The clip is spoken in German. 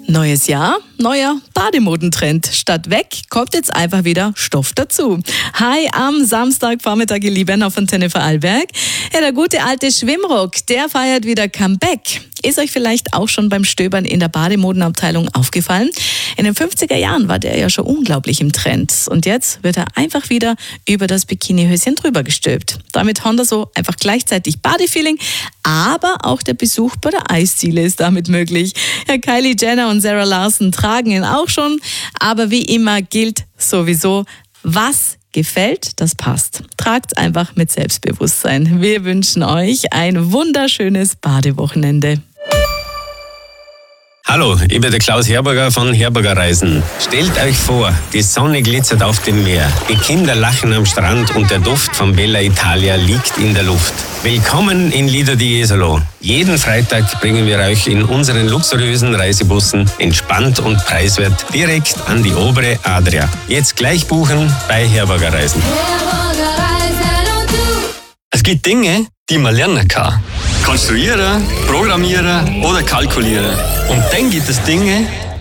Neues Jahr, neuer Bademodentrend. Statt weg kommt jetzt einfach wieder Stoff dazu. Hi am Samstagvormittag, ihr Lieben, auf Antenne Vorarlberg. Ja, der gute alte Schwimmrock, der feiert wieder Comeback. Ist euch vielleicht auch schon beim Stöbern in der Bademodenabteilung aufgefallen? In den 50er Jahren war der ja schon unglaublich im Trend. Und jetzt wird er einfach wieder über das Bikinihöschen drüber gestülpt. Damit haben wir so einfach gleichzeitig Badefeeling, aber auch der Besuch bei der Eisdiele ist damit möglich. Ja, Kylie Jenner und Sarah Larson tragen ihn auch schon. Aber wie immer gilt sowieso, was gefällt, das passt. Tragt's einfach mit Selbstbewusstsein. Wir wünschen euch ein wunderschönes Badewochenende. Hallo, ich bin der Klaus Herberger von Herberger Reisen. Stellt euch vor, die Sonne glitzert auf dem Meer, die Kinder lachen am Strand und der Duft von Bella Italia liegt in der Luft. Willkommen in Lido di Jesolo. Jeden Freitag bringen wir euch in unseren luxuriösen Reisebussen entspannt und preiswert direkt an die obere Adria. Jetzt gleich buchen bei Herberger Reisen. Es gibt Dinge, die man lernen kann. Konstruieren, programmieren oder kalkulieren. Und dann gibt es Dinge,